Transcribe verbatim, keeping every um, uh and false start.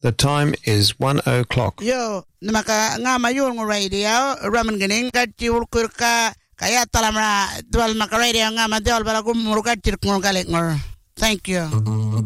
The time is one o'clock. Yo, namaka nga mayul ng radio, raman ganing kachul kurka, kaya talamra dual maka radio nga madiol bala gumurka chirk ng galing ngor. Thank you.